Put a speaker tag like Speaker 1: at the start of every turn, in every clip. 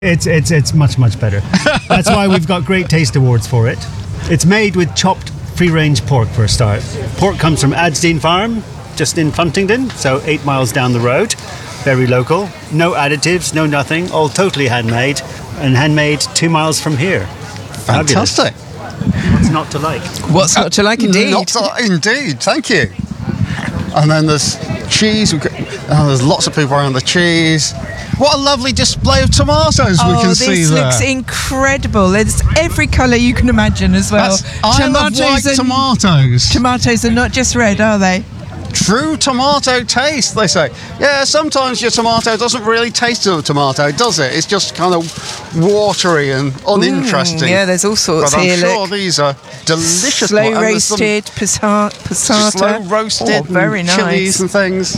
Speaker 1: It's much better. That's why we've got great taste awards for it. It's made with chopped free-range pork for a start. Pork comes from Adsdean Farm, just in Funtingdon, so 8 miles down the road. Very local. No additives, no nothing. All totally handmade, and handmade 2 miles from here.
Speaker 2: Fantastic.
Speaker 1: What's not to like?
Speaker 3: What's not to like, indeed.
Speaker 2: Indeed, thank you. And then there's cheese. There's lots of people around the cheese. What a lovely display of tomatoes we can see there.
Speaker 3: This looks incredible. There's every colour you can imagine as well.
Speaker 2: I love white tomatoes.
Speaker 3: Tomatoes are not just red, are they?
Speaker 2: True tomato taste, they say. Yeah, sometimes your tomato doesn't really taste of a tomato, does it? It's just kind of watery and uninteresting.
Speaker 3: Yeah, there's all sorts
Speaker 2: but
Speaker 3: here.
Speaker 2: I'm sure these are delicious.
Speaker 3: Slow roasted, passata.
Speaker 2: Slow roasted,
Speaker 3: very nice.
Speaker 2: Chilies and things.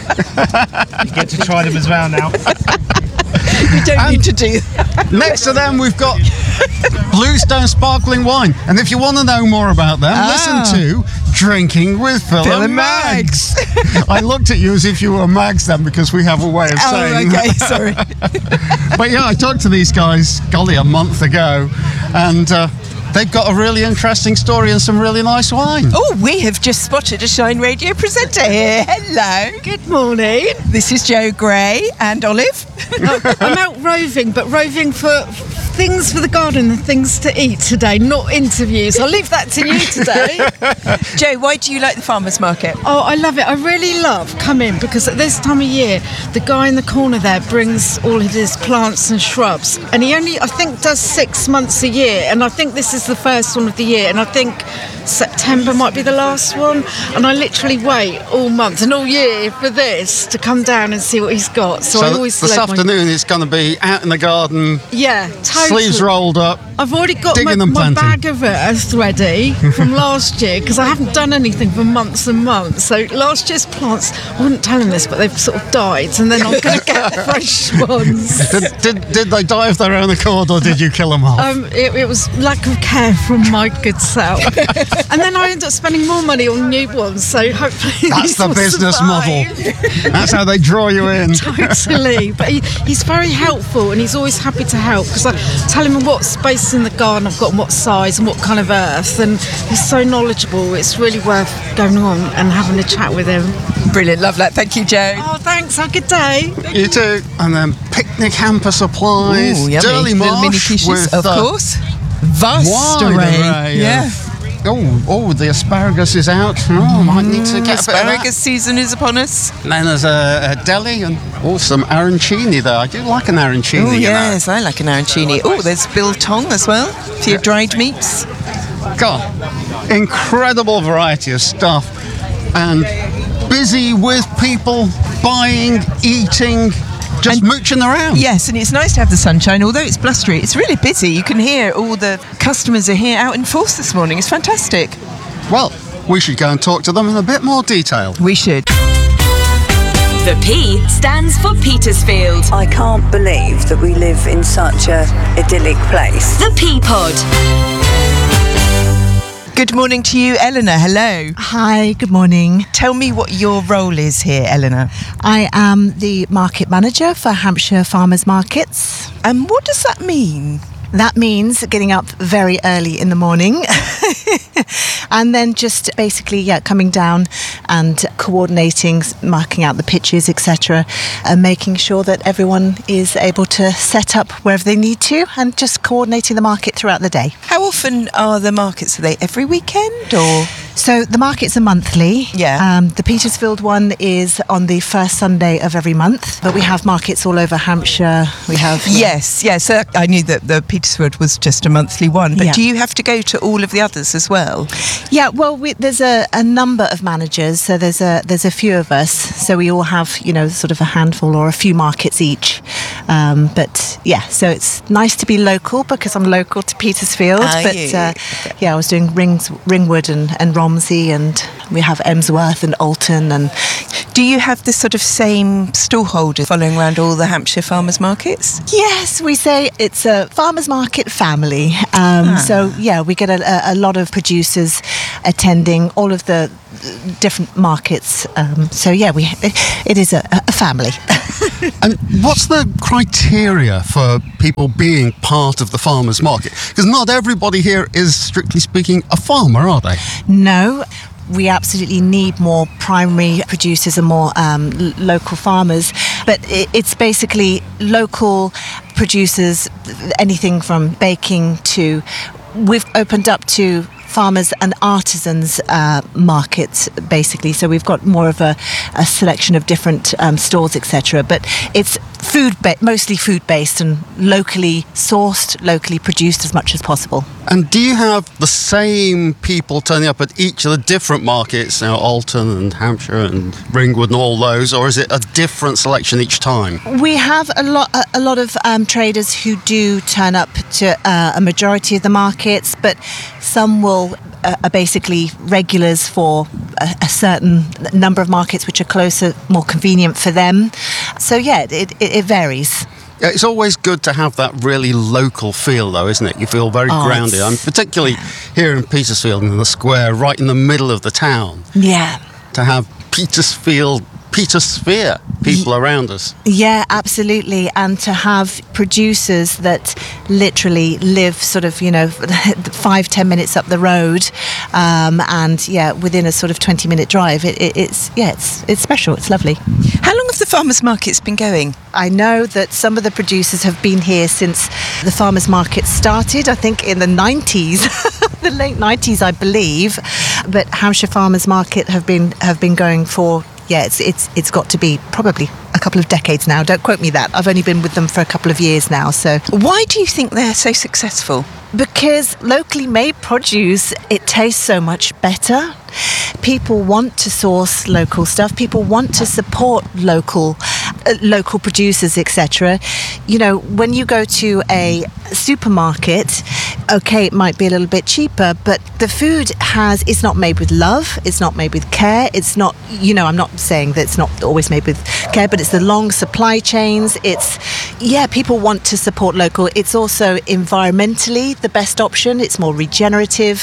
Speaker 1: You get to try them as well now.
Speaker 3: You don't need to do that.
Speaker 2: Next to them, we've got Bluestone Sparkling Wine. And if you want to know more about them, listen to Drinking with Phil and Mags. I looked at you as if you were Mags then, because we have a way of saying
Speaker 3: okay, sorry.
Speaker 2: But yeah, I talked to these guys, golly, a month ago, and they've got a really interesting story and some really nice wine.
Speaker 3: Oh, we have just spotted a Shine Radio presenter here. Hello.
Speaker 4: Good morning.
Speaker 3: This is Jo Gray and Olive.
Speaker 4: I'm out roving, but roving for things for the garden and things to eat today, not interviews. I'll leave that to you today.
Speaker 3: Jo, why do you like the farmers market?
Speaker 4: Oh, I love it. I really love coming because at this time of year, the guy in the corner there brings all of his plants and shrubs, and he only, I think, does 6 months a year, and I think this is the first one of the year, and I think September might be the last one, and I literally wait all month and all year for this to come down and see what he's got. So I always
Speaker 2: this afternoon it's going to be out in the garden.
Speaker 4: Yeah, totally.
Speaker 2: Sleeves rolled up.
Speaker 4: I've already got my bag of earth ready from last year because I haven't done anything for months and months. So last year's plants, I wouldn't tell him this, but they've sort of died, and then I'm going to get fresh ones.
Speaker 2: Did they die of their own accord, or did you kill them off?
Speaker 4: It was lack of care from my good self. And then I end up spending more money on new ones, so hopefully
Speaker 2: that's the business model. That's how they draw you in.
Speaker 4: Totally. But he's very helpful, and he's always happy to help because I tell him what space in the garden I've got and what size and what kind of earth, and he's so knowledgeable. It's really worth going on and having a chat with him.
Speaker 3: Brilliant, love that. Thank you, Jo.
Speaker 4: Oh, thanks. Have a good day.
Speaker 2: You too. And then picnic hamper supplies.
Speaker 3: Ooh, yummy.
Speaker 2: Dirty
Speaker 3: Little mini
Speaker 2: Marsh
Speaker 3: quiches,
Speaker 2: with,
Speaker 3: of course. Vast array.
Speaker 2: Yeah. Oh, the asparagus is out. Oh, might need to get
Speaker 3: asparagus season is upon us.
Speaker 2: And then there's a deli and some arancini there. I do like an arancini.
Speaker 3: Oh, yes, I like an arancini. Oh, there's biltong as well for your dried meats.
Speaker 2: God, incredible variety of stuff. And busy with people buying, eating, just mooching around.
Speaker 3: Yes, and it's nice to have the sunshine, although it's blustery. It's really busy. You can hear all the customers are here out in force this morning. It's fantastic.
Speaker 2: Well, we should go and talk to them in a bit more detail.
Speaker 3: We should.
Speaker 5: The P stands for Petersfield.
Speaker 6: I can't believe that we live in such a idyllic place.
Speaker 5: The P-Pod.
Speaker 3: Good morning to you, Eleanor. Hello.
Speaker 7: Hi, good morning.
Speaker 3: Tell me what your role is here, Eleanor.
Speaker 7: I am the market manager for Hampshire Farmers Markets.
Speaker 3: And what does that mean?
Speaker 7: That means getting up very early in the morning and then just basically coming down and coordinating, marking out the pitches, etc., and making sure that everyone is able to set up wherever they need to and just coordinating the market throughout the day.
Speaker 3: How often are the markets? Are they every weekend or...?
Speaker 7: So the markets are monthly.
Speaker 3: Yeah.
Speaker 7: The Petersfield one is on the first Sunday of every month, but we have markets all over Hampshire. We have...
Speaker 3: Yes. I knew that the Petersfield was just a monthly one, but do you have to go to all of the others as well?
Speaker 7: Yeah, well, there's a number of managers, so there's a few of us, so we all have, sort of a handful or a few markets each. But yeah, so it's nice to be local because I'm local to Petersfield. I was doing Ringwood and Romsey, and we have Emsworth and Alton. And
Speaker 3: do you have this sort of same stallholder following around all the Hampshire farmers markets?
Speaker 7: Yes, we say it's a farmers market family. So yeah, we get a lot of producers attending all of the different markets. So yeah, it is a family.
Speaker 2: And what's the criteria for people being part of the farmers market? Because not everybody here is, strictly speaking, a farmer, are they?
Speaker 7: No. We absolutely need more primary producers and more local farmers. But it's basically local producers, anything from baking to... We've opened up to farmers and artisans markets, basically. So we've got more of a selection of different stores, etc. But it's mostly food-based and locally sourced, locally produced as much as possible.
Speaker 2: And do you have the same people turning up at each of the different markets, Alton and Hampshire and Ringwood and all those, or is it a different selection each time?
Speaker 7: We have a lot of traders who do turn up to a majority of the markets, but some are basically regulars for a certain number of markets which are closer, more convenient for them. So yeah, it varies.
Speaker 2: Yeah, it's always good to have that really local feel, though, isn't it? You feel very grounded. I'm particularly here in Petersfield in the square, right in the middle of the town.
Speaker 7: Yeah.
Speaker 2: To have Petersphere people around us.
Speaker 7: Yeah, absolutely. And to have producers that literally live sort of, 5-10 minutes up the road, and within a sort of 20-minute drive, it's special. It's lovely.
Speaker 3: How long have the farmers markets been going?
Speaker 7: I know that some of the producers have been here since the farmers market started, I think in the 90s, the late 90s, I believe. But Hampshire Farmers Market have been going for, it's got to be probably a couple of decades now. Don't quote me that. I've only been with them for a couple of years now. So
Speaker 3: why do you think they're so successful?
Speaker 7: Because locally made produce, it tastes so much better. People want to source local stuff. People want to support local producers, etc. When you go to a supermarket, okay, it might be a little bit cheaper, but the food it's not made with love. It's not made with care. It's not, I'm not saying that it's not always made with care, but it's the long supply chains. People want to support local. It's also environmentally the best option. It's more regenerative.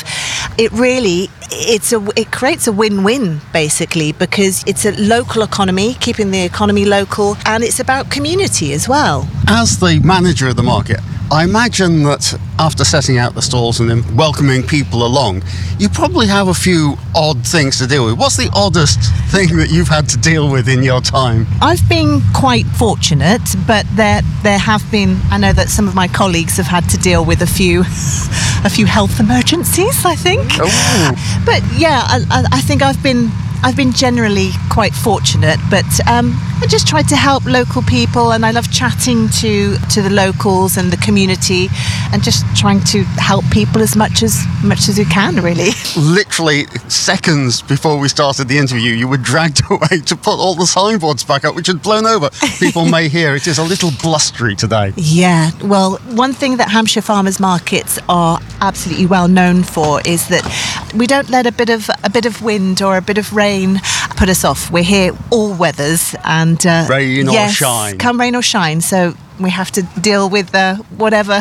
Speaker 7: It creates a win-win, basically, because it's a local economy, keeping the economy local, and it's about community as well.
Speaker 2: As the manager of the market, I imagine that after setting out the stalls and then welcoming people along, you probably have a few odd things to deal with. What's the oddest thing that you've had to deal with in your time?
Speaker 7: I've been quite fortunate, but there have been, I know that some of my colleagues have had to deal with a few health emergencies, I think.
Speaker 2: Oh.
Speaker 7: But yeah, I think I've been generally quite fortunate, but I just tried to help local people, and I love chatting to the locals and the community, and just trying to help people as much as we can, really.
Speaker 2: Literally seconds before we started the interview, you were dragged away to put all the signboards back up, which had blown over. People may hear it is a little blustery today.
Speaker 7: Yeah, well, one thing that Hampshire Farmers Markets are absolutely well known for is that we don't let a bit of wind or a bit of rain put us off. We're here all weathers, and
Speaker 2: rain or shine.
Speaker 7: Come rain or shine. So we have to deal with whatever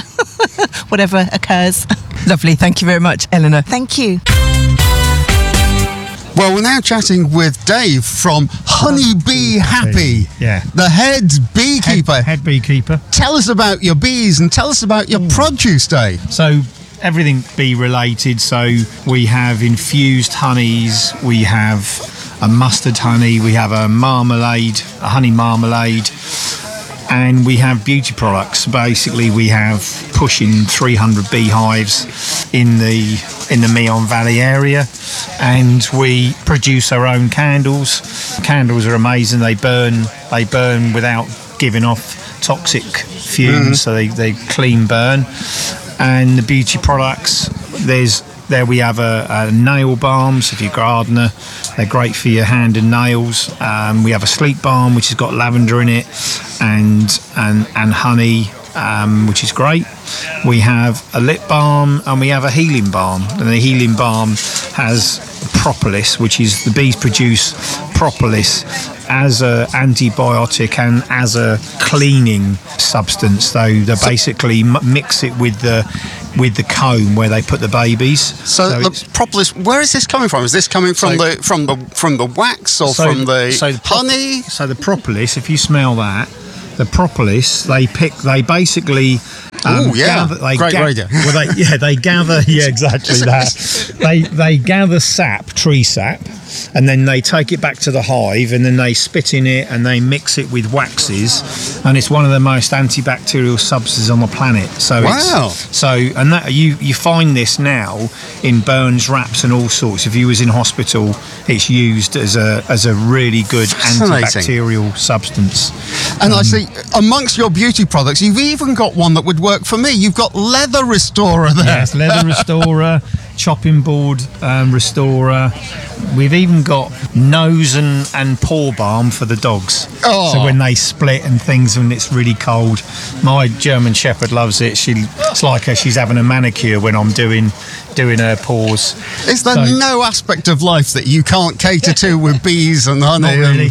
Speaker 7: occurs.
Speaker 3: Lovely. Thank you very much, Eleanor.
Speaker 7: Thank you.
Speaker 2: Well, we're now chatting with Dave from Honey Bee Happy.
Speaker 1: Yeah.
Speaker 2: The head beekeeper.
Speaker 1: Head beekeeper.
Speaker 2: Tell us about your bees and tell us about your produce, Dave.
Speaker 8: So everything bee related. So we have infused honeys, we have a mustard honey, we have a honey marmalade, and we have beauty products. Basically, we have pushing 300 beehives in the Meon Valley area, and we produce our own candles. Candles are amazing. They burn without giving off toxic fumes, so they clean burn. And the beauty products, there we have a nail balm, so if you're a gardener, they're great for your hand and nails. We have a sleep balm, which has got lavender in it, and honey, which is great. We have a lip balm, and we have a healing balm, and the healing balm has propolis, which is the bees produce propolis as an antibiotic and as a cleaning substance. So they basically mix it with the comb where they put the babies.
Speaker 2: So the propolis, where is this coming from? Is this coming from the wax or from the honey?
Speaker 8: So the propolis, if you smell that, the propolis, they basically gather,
Speaker 2: great radio.
Speaker 8: Well, they gather. Yeah, exactly that. They gather sap, tree sap, and then they take it back to the hive, and then they spit in it and they mix it with waxes, and it's one of the most antibacterial substances on the planet. So that you find this now in burns wraps and all sorts. If you was in hospital, it's used as a really good antibacterial substance.
Speaker 2: And I see amongst your beauty products, you've even got one that would work for me. You've got leather restorer there.
Speaker 8: Yes, leather restorer, chopping board restorer. We've even got nose and paw balm for the dogs.
Speaker 2: Oh.
Speaker 8: So when they split and things when it's really cold. My German Shepherd loves it. It's like she's having a manicure when I'm doing her paws.
Speaker 2: Is there no aspect of life that you can't cater to with bees and honey?
Speaker 8: Not really.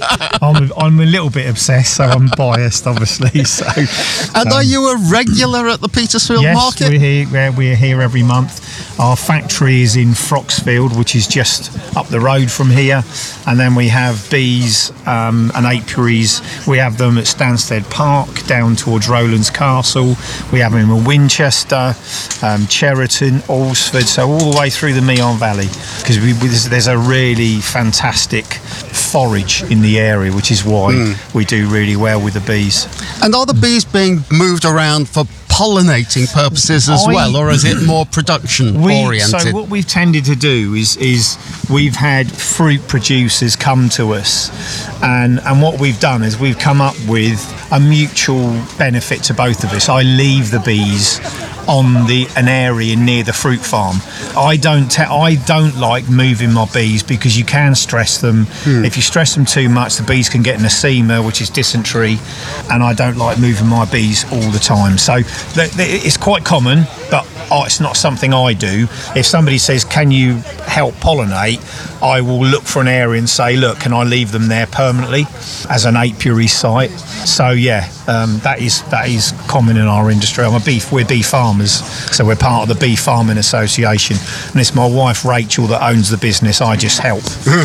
Speaker 8: I'm a little bit obsessed, so I'm biased, obviously. So.
Speaker 2: And are you a regular at the Petersfield Market?
Speaker 8: Yes, we're here every month. Our factory is in Froxfield, which is just up the road from here. And then we have bees and apiaries. We have them at Stansted Park, down towards Rowlands Castle. We have them in Winchester, Cheriton, Alresford, so all the way through the Meon Valley. Because there's a really fantastic forage in the area, which is why we do really well with the bees.
Speaker 2: And are the bees being moved around for pollinating purposes as well, or is it more production oriented?
Speaker 8: So what we've tended to do is we've had fruit producers come to us, and what we've done is we've come up with a mutual benefit to both of us. I leave the bees on an area near the fruit farm. I don't like moving my bees because you can stress them. If you stress them too much, the bees can get nosema, which is dysentery, and I don't like moving my bees all the time. So it's quite common, but it's not something I do. If somebody says, can you help pollinate, I will look for an area and say, look, can I leave them there permanently as an apiary site? So that is common in our industry. We're bee farmers, so we're part of the Bee Farming Association, and it's my wife Rachel that owns the business. I just help.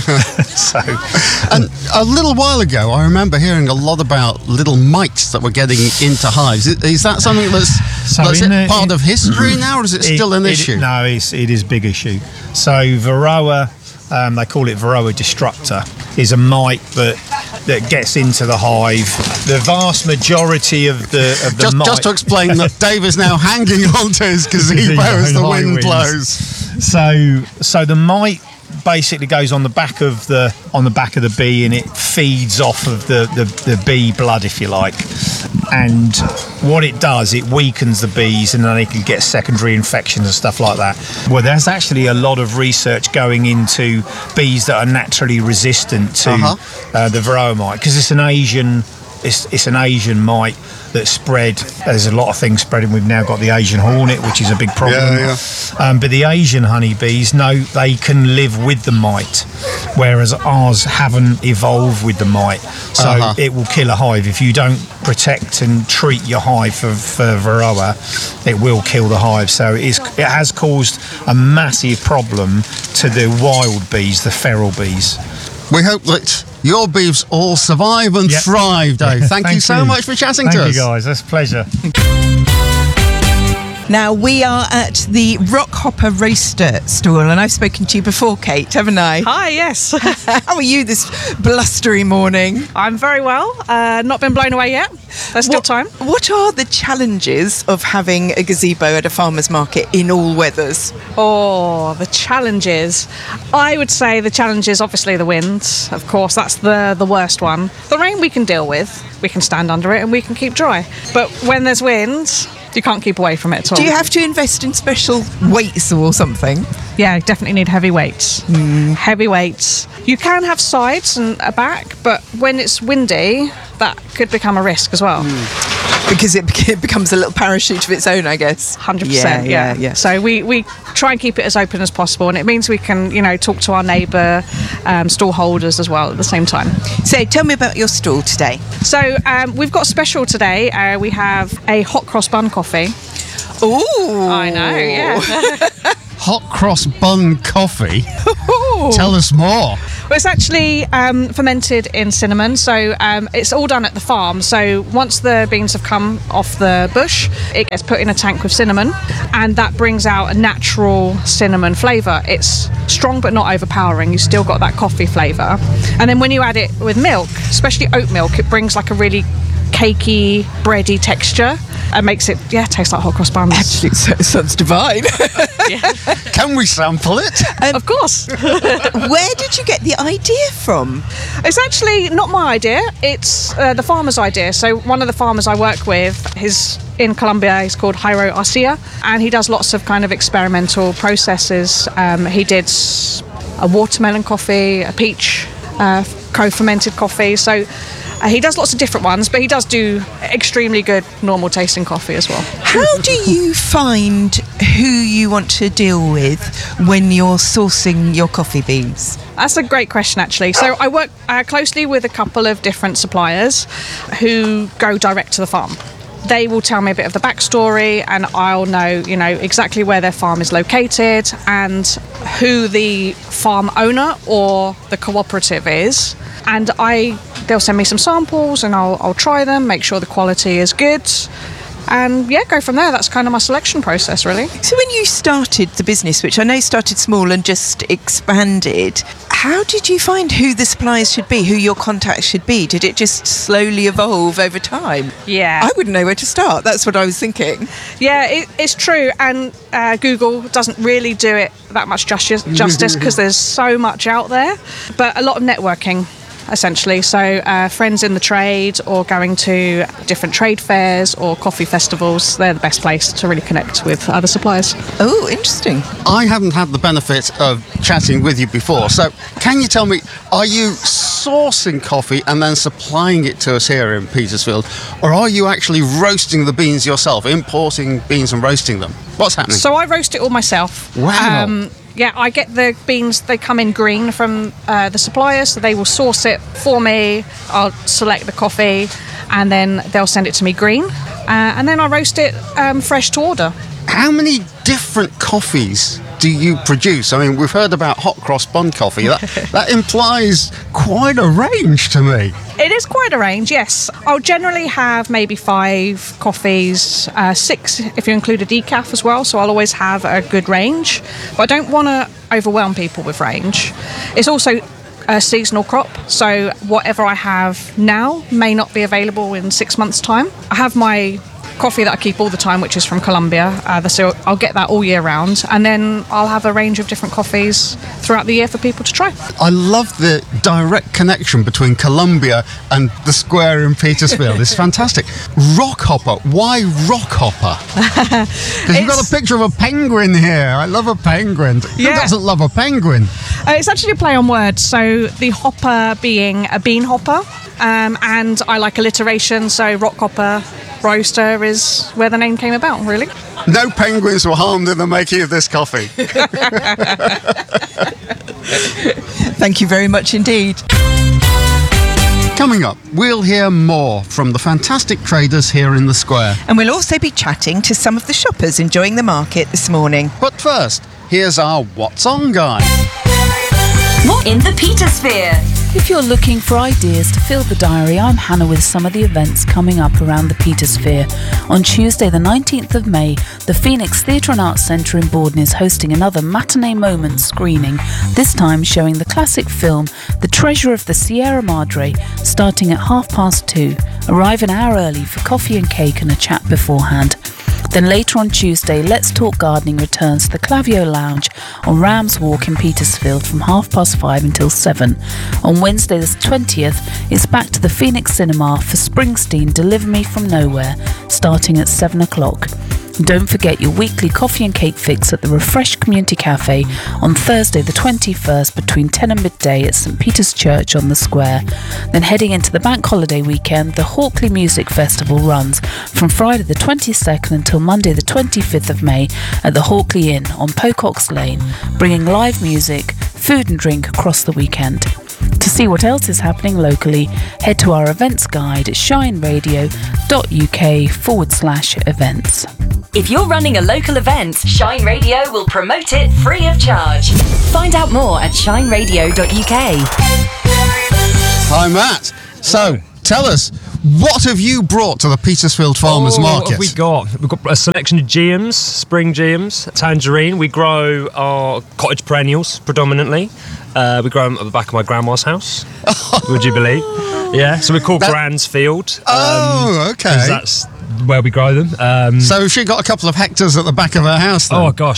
Speaker 2: And a little while ago, I remember hearing a lot about little mites that were getting into hives. Is that something that's part of history now, or is it still an issue?
Speaker 8: No, it is a big issue. So Varroa, they call it Varroa destructor, is a mite that gets into the hive. The vast majority of the mite...
Speaker 2: Just to explain that Dave is now hanging onto his gazebo as the wind blows.
Speaker 8: So the mite basically goes on the back of the bee, and it feeds off of the bee blood, if you like. And what it does, it weakens the bees, and then they can get secondary infections and stuff like that. Well, there's actually a lot of research going into bees that are naturally resistant to the Varroa mite, because it's an Asian mite that spread. There's a lot of things spreading. We've now got the Asian hornet, which is a big problem. But the Asian honeybees, no, they can live with the mite, whereas ours haven't evolved with the mite. So it will kill a hive. If you don't protect and treat your hive for Varroa, it will kill the hive. So it has caused a massive problem to the wild bees, the feral bees.
Speaker 2: We hope that your bees all survive and thrive, Dave. Thank you so much for chatting to us.
Speaker 8: Thank you, guys. That's a pleasure.
Speaker 3: Now, we are at the Rockhopper Roaster stall, and I've spoken to you before, Kate, haven't I?
Speaker 9: Hi, yes.
Speaker 3: How are you this blustery morning?
Speaker 9: I'm very well. Not been blown away yet. There's still time.
Speaker 3: What are the challenges of having a gazebo at a farmer's market in all weathers?
Speaker 9: Oh, the challenges. I would say the challenge is obviously the wind. Of course, that's the worst one. The rain we can deal with. We can stand under it and we can keep dry. But when there's wind, you can't keep away from it at all.
Speaker 3: Do you have to invest in special weights or something?
Speaker 9: Yeah, definitely need heavy weights. Heavy weights. You can have sides and a back, but when it's windy, that could become a risk as well.
Speaker 3: Because it becomes a little parachute of its own, I guess.
Speaker 9: 100%, yeah. So we try and keep it as open as possible, and it means we can, talk to our neighbour stall holders as well at the same time.
Speaker 3: So tell me about your stall today.
Speaker 9: So we've got a special today. We have a hot cross bun coffee.
Speaker 3: Ooh!
Speaker 9: I know, yeah.
Speaker 2: Hot cross bun coffee? Tell us more.
Speaker 9: Well, it's actually fermented in cinnamon, so it's all done at the farm. So once the beans have come off the bush, it gets put in a tank with cinnamon, and that brings out a natural cinnamon flavour. It's strong but not overpowering. You've still got that coffee flavour. And then when you add it with milk, especially oat milk, it brings like a really cakey, bready texture and makes it, taste like hot cross buns.
Speaker 3: Actually, it sounds divine.
Speaker 2: Can we sample it?
Speaker 9: Of course.
Speaker 3: Where did you get the idea from?
Speaker 9: It's actually not my idea. It's the farmer's idea. So one of the farmers I work with is in Colombia. He's called Jairo Arcia, and he does lots of kind of experimental processes. He did a watermelon coffee, a peach co-fermented coffee. So he does lots of different ones, but he does do extremely good normal tasting coffee as well.
Speaker 3: How do you find who you want to deal with when you're sourcing your coffee beans?
Speaker 9: That's a great question, actually. So I work closely with a couple of different suppliers who go direct to the farm. They will tell me a bit of the backstory, and I'll know, exactly where their farm is located and who the farm owner or the cooperative is. And they'll send me some samples, and I'll try them, make sure the quality is good, and go from there. That's kind of my selection process, really.
Speaker 3: So when you started the business, which I know started small and just expanded, how did you find who the suppliers should be, who your contacts should be? Did it just slowly evolve over time?
Speaker 9: Yeah.
Speaker 3: I wouldn't know where to start. That's what I was thinking.
Speaker 9: Yeah, it's true. And Google doesn't really do it that much justice because there's so much out there. But a lot of networking, essentially. So friends in the trade, or going to different trade fairs or coffee festivals, they're the best place to really connect with other suppliers.
Speaker 3: Oh, interesting.
Speaker 2: I haven't had the benefit of chatting with you before, so can you tell me, are you sourcing coffee and then supplying it to us here in Petersfield, or are you actually roasting the beans yourself, importing beans and roasting them? What's happening?
Speaker 9: So I roast it all myself.
Speaker 2: Wow.
Speaker 9: I get the beans, they come in green from the suppliers, so they will source it for me. I'll select the coffee, and then they'll send it to me green. And then I roast it fresh to order.
Speaker 2: How many different coffees do you produce? I mean, we've heard about hot cross bun coffee. That implies quite a range to me.
Speaker 9: It is quite a range, yes. I'll generally have maybe 5 coffees, 6 if you include a decaf as well, so I'll always have a good range. But I don't want to overwhelm people with range. It's also a seasonal crop, so whatever I have now may not be available in 6 months' time. I have my coffee that I keep all the time, which is from Colombia, so I'll get that all year round, and then I'll have a range of different coffees throughout the year for people to try.
Speaker 2: I love the direct connection between Colombia and the square in Petersfield. It's fantastic. Rock hopper. Why rock hopper? Because you've got a picture of a penguin here. I love a penguin. Who doesn't love a penguin?
Speaker 9: It's actually a play on words, so the hopper being a bean hopper, and I like alliteration, so rock hopper roaster is where the name came about, really.
Speaker 2: No penguins were harmed in the making of this coffee.
Speaker 3: Thank you very much indeed.
Speaker 2: Coming up, we'll hear more from the fantastic traders here in the square.
Speaker 3: And we'll also be chatting to some of the shoppers enjoying the market this morning.
Speaker 2: But first, here's our What's On guide.
Speaker 5: What in the Petersphere?
Speaker 10: If you're looking for ideas to fill the diary, I'm Hannah with some of the events coming up around the Petersphere. On Tuesday the 19th of May, the Phoenix Theatre and Arts Centre in Borden is hosting another Matinee Moments screening, this time showing the classic film The Treasure of the Sierra Madre, starting at 2:30. Arrive an hour early for coffee and cake and a chat beforehand. Then later on Tuesday, Let's Talk Gardening returns to the Clavio Lounge on Rams Walk in Petersfield from 5:30 until 7. On Wednesday the 20th, it's back to the Phoenix Cinema for Springsteen Deliver Me From Nowhere, starting at 7 o'clock. And don't forget your weekly coffee and cake fix at the Refresh Community Cafe on Thursday the 21st between 10 and midday at St Peter's Church on the Square. Then heading into the bank holiday weekend, the Hawkley Music Festival runs from Friday the 22nd until Monday the 25th of May at the Hawkley Inn on Pocock's Lane, bringing live music, food and drink across the weekend. To see what else is happening locally, head to our events guide at shineradio.uk/events.
Speaker 5: If you're running a local event, Shine Radio will promote it free of charge. Find out more at shineradio.uk.
Speaker 2: Hi, Matt. So, tell us, what have you brought to the Petersfield Farmers Market?
Speaker 11: What have we got? We've got a selection of GMs, spring GMs, tangerine. We grow our cottage perennials predominantly. We grow them at the back of my grandma's house. Would you believe? Yeah, so we're called Gransfield.
Speaker 2: Okay.
Speaker 11: That's where we grow them.
Speaker 2: So she got a couple of hectares at the back of her house then?
Speaker 11: Oh gosh,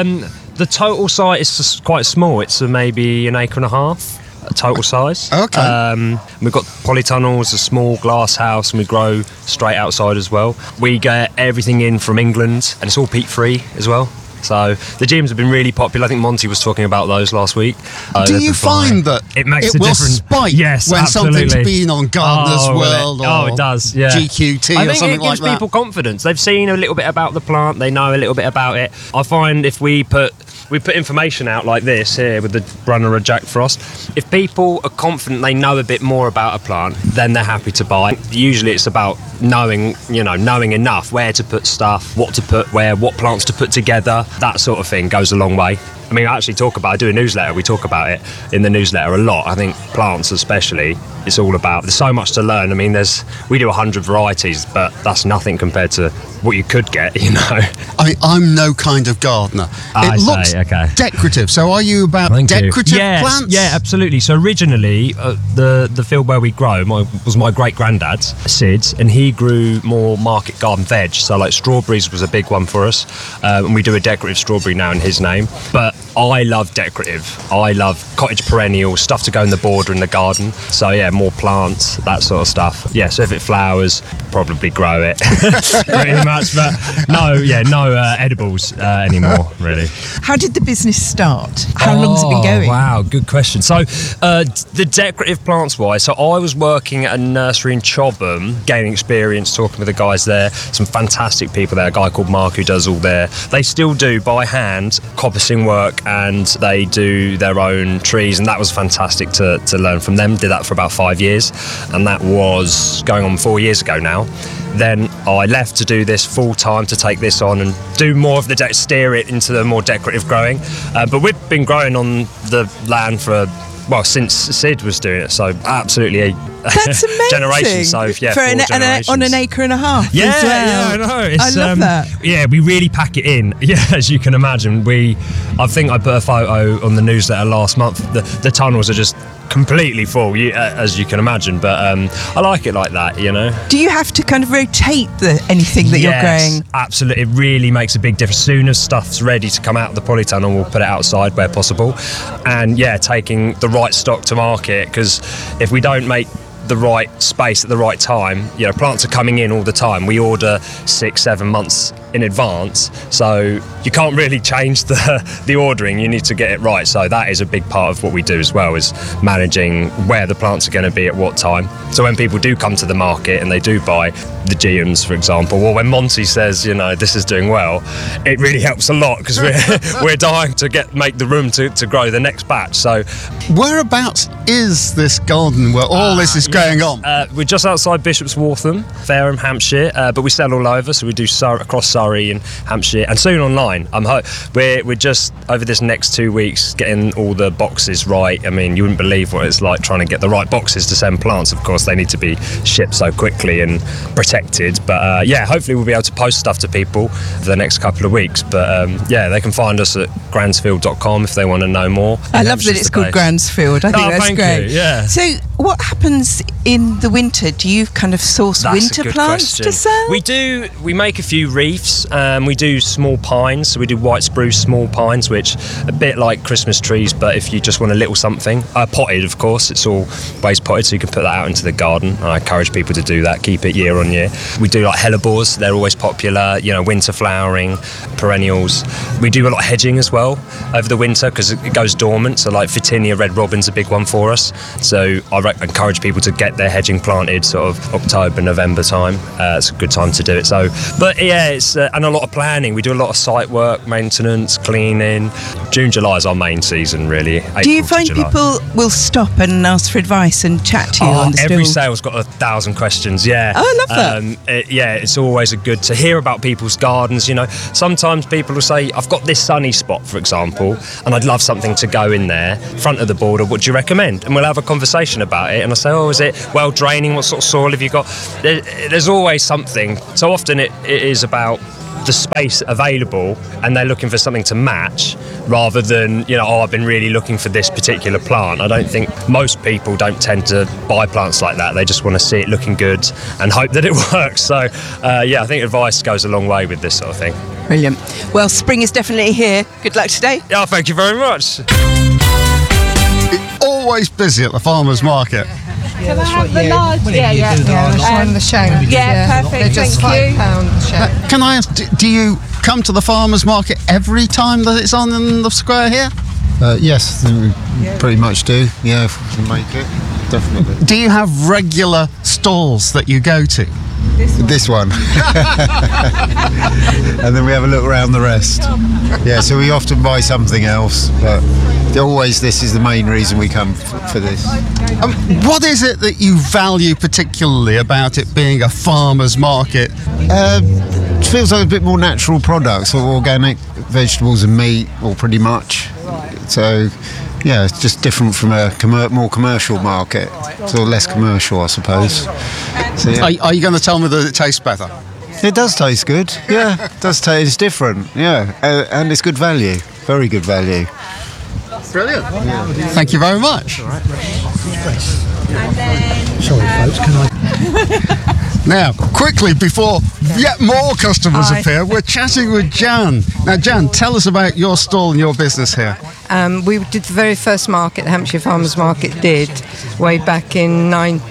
Speaker 11: the total site is just quite small. It's maybe an acre and a half. Total size.
Speaker 2: Okay.
Speaker 11: We've got polytunnels, a small glass house, and we grow straight outside as well. We get everything in from England, and it's all peat free as well. So the gyms have been really popular. I think Monty was talking about those last week.
Speaker 2: Do you find that
Speaker 11: it makes
Speaker 2: it
Speaker 11: a
Speaker 2: will
Speaker 11: difference?
Speaker 2: spike
Speaker 11: Yes,
Speaker 2: when
Speaker 11: absolutely.
Speaker 2: something's been on Gardener's World or
Speaker 11: it does, yeah.
Speaker 2: GQT
Speaker 11: I
Speaker 2: or
Speaker 11: think
Speaker 2: something
Speaker 11: it gives
Speaker 2: like that?
Speaker 11: people confidence. They've seen a little bit about the plant. They know a little bit about it. I find if we put information out like this here with the runner of Jack Frost, if people are confident they know a bit more about a plant, then they're happy to buy. Usually it's about knowing enough where to put stuff, what to put where, what plants to put together. That sort of thing goes a long way. I mean, I do a newsletter. We talk about it in the newsletter a lot. I think plants especially, it's all about, there's so much to learn. I mean, we do 100 varieties, but that's nothing compared to what you could get, you know.
Speaker 2: I mean, I'm no kind of gardener. It looks decorative. So are you about decorative plants?
Speaker 11: Yeah, absolutely. So originally, the field where we grow was my great-granddad's, Sid, and he grew more market garden veg. So like strawberries was a big one for us. And we do a decorative strawberry now in his name. But I love decorative. I love cottage perennials, stuff to go in the border in the garden. So yeah, more plants, that sort of stuff. Yeah, so if it flowers, probably grow it pretty much. But no edibles anymore, really.
Speaker 3: How did the business start? How long's it been going?
Speaker 11: Wow, good question. So the decorative plants wise, so I was working at a nursery in Chobham, gaining experience, talking with the guys there. Some fantastic people there, a guy called Mark who does all they still do by hand coppicing work, and they do their own trees, and that was fantastic to learn from them. Did that for about 5 years, and that was going on 4 years ago now. Then I left to do this full time, to take this on and do more of the steer it into the more decorative growing. But we've been growing on the land since Sid was doing it, so absolutely
Speaker 3: that's amazing.
Speaker 11: Generation. So yeah,
Speaker 3: for on an acre and a half.
Speaker 11: Yeah,
Speaker 3: as well.
Speaker 11: yeah, I know.
Speaker 3: I love that.
Speaker 11: Yeah, we really pack it in. Yeah, as you can imagine, I think I put a photo on the newsletter last month. The tunnels are just completely full, as you can imagine. But I like it like that, you know.
Speaker 3: Do you have to kind of rotate anything that you're growing?
Speaker 11: Absolutely. It really makes a big difference. As soon as stuff's ready to come out of the polytunnel, we'll put it outside where possible. And yeah, taking the right stock to market, because if we don't make the right space at the right time, plants are coming in all the time. We order 6-7 months in advance, so you can't really change the ordering. You need to get it right. So that is a big part of what we do as well, is managing where the plants are going to be at what time. So when people do come to the market and they do buy the GMs, for example, or when Monty says, this is doing well, it really helps a lot, because we're dying to make the room to grow the next batch. So
Speaker 2: whereabouts is this garden where all this is going on?
Speaker 11: We're just outside Bishop's Waltham, Fareham, Hampshire, but we sell all over, so we do across Surrey and Hampshire, and soon online. We're just over this next 2 weeks getting all the boxes right. I mean, you wouldn't believe what it's like trying to get the right boxes to send plants. Of course, they need to be shipped so quickly and protected, but hopefully we'll be able to post stuff to people for the next couple of weeks. But they can find us at gransfield.com if they want to know more.
Speaker 3: I love that it's called Gransfield. I think that's great.
Speaker 11: You, yeah.
Speaker 3: So what happens in the winter? Do you kind of source
Speaker 11: That's
Speaker 3: winter
Speaker 11: a good
Speaker 3: plants
Speaker 11: question.
Speaker 3: to sell?
Speaker 11: We do. We make a few reefs. We do small pines. So we do white spruce, small pines, which a bit like Christmas trees, but if you just want a little something, potted, of course. It's always potted, so you can put that out into the garden. And I encourage people to do that. Keep it year on year. We do like hellebores. They're always popular. Winter flowering, perennials. We do a lot of hedging as well over the winter because it goes dormant. So like Photinia red robin's a big one for us. So I encourage people to get their hedging planted sort of October, November time. It's a good time to do it. So, but yeah, it's and a lot of planning. We do a lot of site work, maintenance, cleaning. June, July is our main season, really.
Speaker 3: Do you find people will stop and ask for advice and chat to you on the
Speaker 11: every
Speaker 3: stall?
Speaker 11: sale's got 1,000 questions. Yeah.
Speaker 3: Oh, I love
Speaker 11: that. It's always good to hear about people's gardens. Sometimes people will say, "I've got this sunny spot, for example, and I'd love something to go in there, front of the border. What do you recommend?" And we'll have a conversation about it. And I say, "Oh, is it well draining? What sort of soil have you got?" There's always something. So often it is about the space available, and they're looking for something to match rather than I've been really looking for this particular plant. I don't think most people don't tend to buy plants like that. They just want to see it looking good and hope that it works. So I think advice goes a long way with this sort of thing.
Speaker 3: Brilliant. Well, spring is definitely here. Good luck today.
Speaker 11: Yeah, thank you very much.
Speaker 2: Always busy at the farmers market.
Speaker 12: Can I have the large? The shanks.
Speaker 9: Perfect.
Speaker 12: They're just £5 shanks.
Speaker 2: Can I ask, do you come to the farmers market every time that it's on in the square here?
Speaker 13: Yes, we pretty much do. Yeah, if we can make it, definitely.
Speaker 2: Do you have regular stalls that you go to?
Speaker 13: This one. And then we have a look around the rest. Yeah, so we often buy something else, but always this is the main reason we come for this.
Speaker 2: What is it that you value particularly about it being a farmer's market?
Speaker 13: It feels like a bit more natural products, or organic vegetables and meat, or pretty much. So, yeah, it's just different from a more commercial market. So less commercial, I suppose. So, yeah.
Speaker 2: Are you going to tell me that it tastes better?
Speaker 13: It does taste good. Yeah, it does taste. It's different. Yeah, and it's good value. Very good value.
Speaker 2: Brilliant. Thank you very much.
Speaker 14: Sorry, folks, can I...
Speaker 2: Now, quickly, before yet more customers appear, we're chatting with Jan. Now, Jan, tell us about your stall and your business here.
Speaker 12: We did the very first market, the Hampshire Farmers Market did, way back in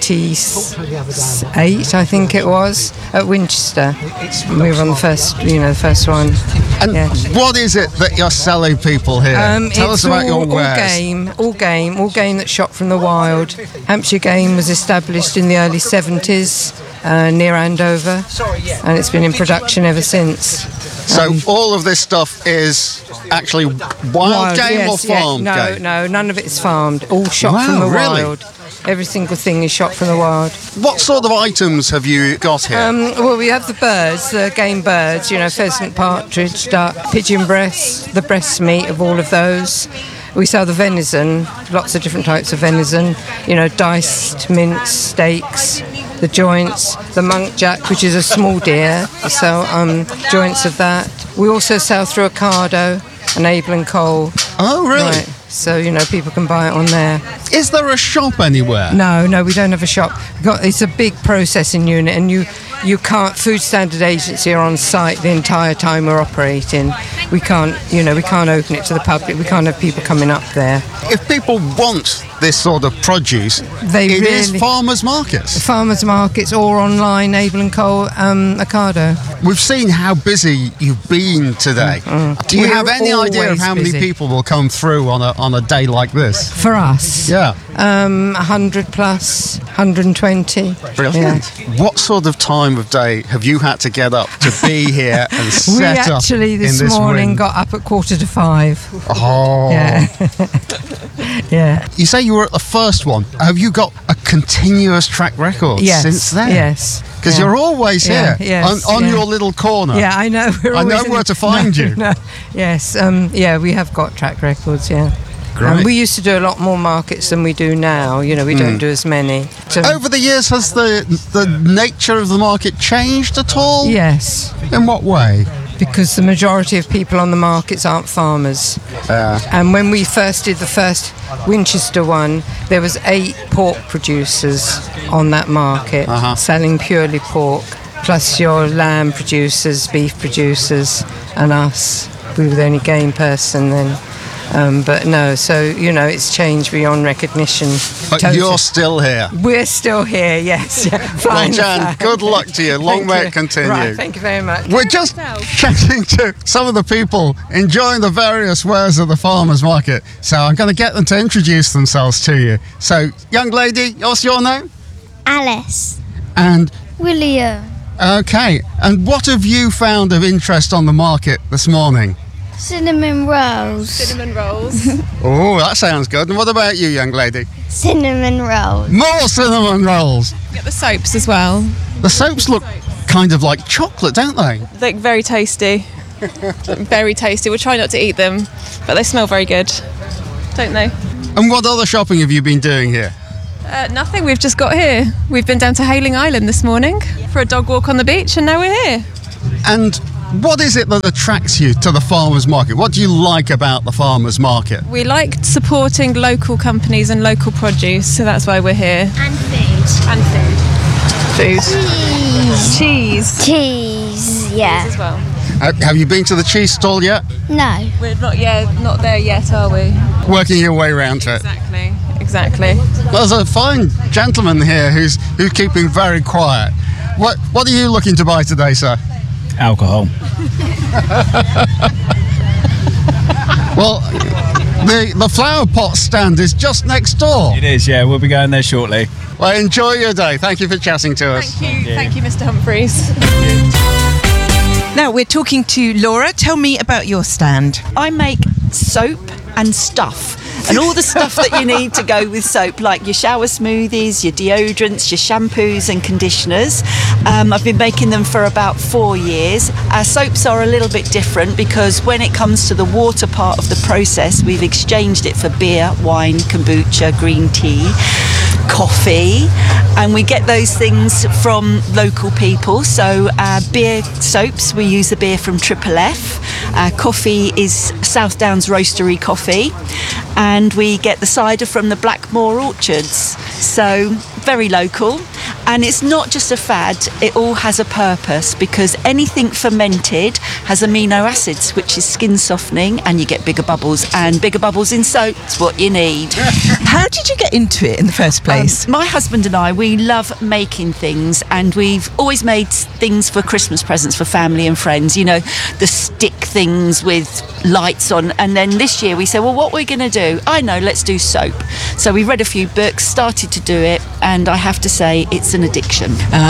Speaker 12: 98, I think it was, at Winchester. We were on the first, the first one.
Speaker 2: And what is it that you're selling people here? Tell us about your wares.
Speaker 12: All game that's shot from the wild. Hampshire Game was established in the early 70s. Near Andover, and it's been in production ever since.
Speaker 2: So all of this stuff is actually wild game or farmed game?
Speaker 12: No, none of it is farmed. All shot from the wild. Every single thing is shot from the wild.
Speaker 2: What sort of items have you got here?
Speaker 12: Well, we have the birds, the game birds, pheasant, partridge, duck, pigeon breast, the breast meat of all of those. We sell the venison, lots of different types of venison, diced, minced, steaks, the joints, the monkjack, which is a small deer. We sell joints of that. We also sell through Ocado and Abel and Cole.
Speaker 2: Oh, really?
Speaker 12: Right. So, people can buy it on there.
Speaker 2: Is there a shop anywhere?
Speaker 12: No, we don't have a shop. It's a big processing unit, and you can't. Food Standard Agency are on site the entire time we're operating. We can't open it to the public. We can't have people coming up there.
Speaker 2: If people want this sort of produce, it is farmers markets.
Speaker 12: Farmers markets or online, Abel and Cole, Ocado.
Speaker 2: We've seen how busy you've been today. Do you have any idea of how many people will come through on a day like this?
Speaker 12: For us?
Speaker 2: Yeah.
Speaker 12: 100 plus, 120.
Speaker 2: Brilliant. Yeah. What sort of time of day have you had to get up to be here and set up in this
Speaker 12: this morning got up at 4:45.
Speaker 2: Oh.
Speaker 12: Yeah. Yeah.
Speaker 2: You say you were at the first one. Have you got a continuous track record since then?
Speaker 12: Yes.
Speaker 2: Because you're always here on your little corner.
Speaker 12: Yeah, I know.
Speaker 2: I know where to find you.
Speaker 12: No. Yes. We have got track records. Yeah.
Speaker 2: Great.
Speaker 12: We used to do a lot more markets than we do now. We don't do as many. So
Speaker 2: over the years, has the nature of the market changed at all?
Speaker 12: Yes.
Speaker 2: In what way?
Speaker 12: because the majority of people on the markets aren't farmers. And when we first did the first Winchester one, there was 8 pork producers on that market selling purely pork, plus your lamb producers, beef producers, and us. We were the only game person then. But no, so, you know, it's changed beyond recognition.
Speaker 2: But you're still here.
Speaker 12: We're still here, yes.
Speaker 2: Well, Jan, good luck to you. Long may it continue.
Speaker 12: Right, thank you very much.
Speaker 2: We're just chatting to some of the people enjoying the various wares of the farmers market. So I'm going to get them to introduce themselves to you. So, young lady, what's your name?
Speaker 15: Alice.
Speaker 2: And?
Speaker 15: William.
Speaker 2: Okay, and what have you found of interest on the market this morning?
Speaker 15: Cinnamon rolls.
Speaker 16: Cinnamon rolls.
Speaker 2: Oh, that sounds good. And what about you, young lady?
Speaker 15: Cinnamon rolls.
Speaker 2: More cinnamon rolls.
Speaker 16: Get the soaps as well.
Speaker 2: The soaps look kind of like chocolate, don't they?
Speaker 16: Look very tasty. Very tasty. We'll try not to eat them, but they smell very good, don't they?
Speaker 2: And what other shopping have you been doing here?
Speaker 16: Nothing. We've just got here. We've been down to Hayling Island this morning for a dog walk on the beach, and now we're here.
Speaker 2: And what is it that attracts you to the farmers market? What do you like about the farmers market?
Speaker 16: We like supporting local companies and local produce, so that's why we're here.
Speaker 15: And food.
Speaker 16: And food.
Speaker 15: Cheese.
Speaker 16: Cheese.
Speaker 15: Cheese, yeah.
Speaker 16: Cheese as well.
Speaker 2: Have you been to the cheese stall yet?
Speaker 15: No.
Speaker 16: We're not there yet, are we?
Speaker 2: Working your way around to it.
Speaker 16: Exactly.
Speaker 2: Well, there's a fine gentleman here who's keeping very quiet. What are you looking to buy today, sir?
Speaker 17: Alcohol.
Speaker 2: Well, the flower pot stand is just next door.
Speaker 17: It is, yeah. We'll be going there shortly.
Speaker 2: Well, enjoy your day. Thank you for chatting to us.
Speaker 16: Thank you, Mr. Humphreys.
Speaker 3: Now we're talking to Laura. Tell me about your stand.
Speaker 18: I make soap and stuff. And all the stuff that you need to go with soap, like your shower smoothies, your deodorants, your shampoos and conditioners. I've been making them for about 4 years. Our soaps are a little bit different because when it comes to the water part of the process, we've exchanged it for beer, wine, kombucha, green tea, coffee, and we get those things from local people. So beer soaps, we use the beer from Triple F. Coffee is South Downs Roastery coffee, and we get the cider from the Blackmore Orchards. So very local, and it's not just a fad, it all has a purpose, because anything fermented has amino acids, which is skin softening, and you get bigger bubbles, and bigger bubbles in soap's what you need.
Speaker 3: How did you get into it in the first place?
Speaker 18: My husband and I, we love making things, and we've always made things for Christmas presents for family and friends, you know, the stick things with lights on. And then this year we said, well, what are we going to do? I know, let's do soap. So we read a few books, started to do it, and I have to say it's an addiction.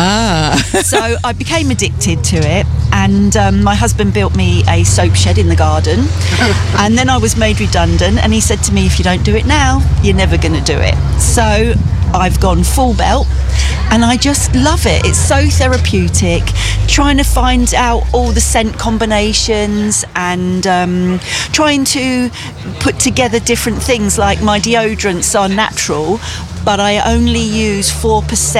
Speaker 18: So I became addicted to it, and my husband built me a soap shed in the garden, and then I was made redundant, and he said to me, if you don't do it now, you're never going to do it. So I've gone full belt, and I just love it. It's so therapeutic, trying to find out all the scent combinations and trying to put together different things. Like my deodorants are natural, but I only use 4%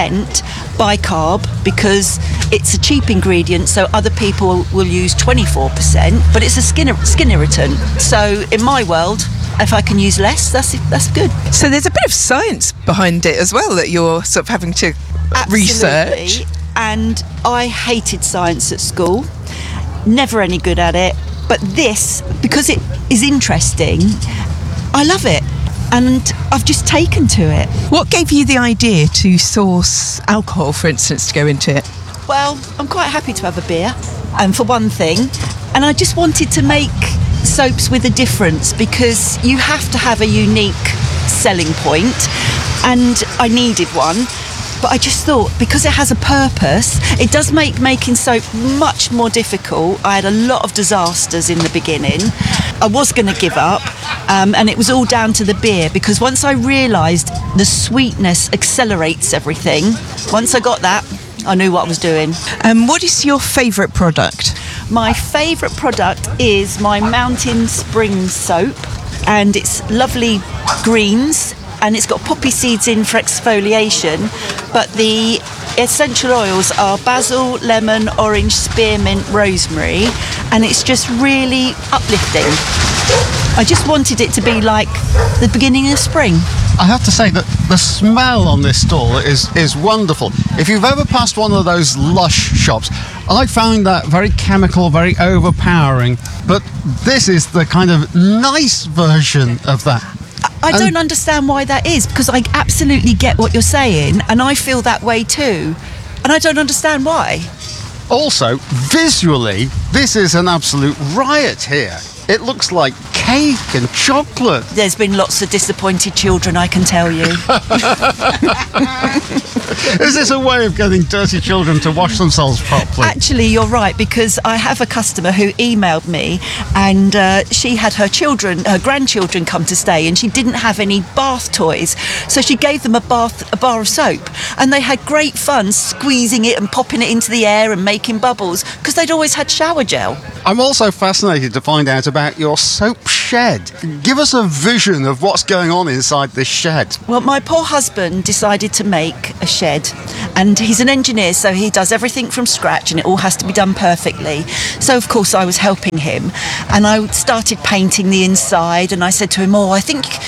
Speaker 18: bicarb because it's a cheap ingredient, so other people will use 24%, but it's a skin irritant. So in my world, if I can use less, that's good.
Speaker 3: So there's a bit of science behind it as well that you're sort of having to research.
Speaker 18: And I hated science at school, never any good at it, but this, because it is interesting, I love it, and I've just taken to it.
Speaker 3: What gave you the idea to source alcohol, for instance, to go into it?
Speaker 18: Well, I'm quite happy to have a beer, and for one thing, and I just wanted to make soaps with a difference, because you have to have a unique selling point, and I needed one. But I just thought, because it has a purpose, it does make making soap much more difficult. I had a lot of disasters in the beginning. I was going to give up, and it was all down to the beer, because once I realised the sweetness accelerates everything, once I got that, I knew what I was doing.
Speaker 3: What is your favourite product?
Speaker 18: My favourite product is my Mountain Spring soap, and it's lovely greens, and it's got poppy seeds in for exfoliation, but the essential oils are basil, lemon, orange, spearmint, rosemary, and it's just really uplifting. I just wanted it to be like the beginning of spring.
Speaker 2: I have to say that the smell on this stall is wonderful. If you've ever passed one of those Lush shops, I found that very chemical, very overpowering, but this is the kind of nice version of that.
Speaker 18: I don't understand why that is, because I absolutely get what you're saying, and I feel that way too, and I don't understand why.
Speaker 2: Also, visually, this is an absolute riot here. It looks like cake and chocolate.
Speaker 18: There's been lots of disappointed children, I can tell you.
Speaker 2: Is this a way of getting dirty children to wash themselves properly?
Speaker 18: Actually, you're right, because I have a customer who emailed me, and she had her grandchildren come to stay, and she didn't have any bath toys, so she gave them a bar of soap, and they had great fun squeezing it and popping it into the air and making bubbles, because they'd always had shower gel.
Speaker 2: I'm also fascinated to find out about your soap shed. Give us a vision of what's going on inside this shed.
Speaker 18: Well, my poor husband decided to make a shed, and he's an engineer, so he does everything from scratch, and it all has to be done perfectly. So of course I was helping him, and I started painting the inside, and I said to him, I think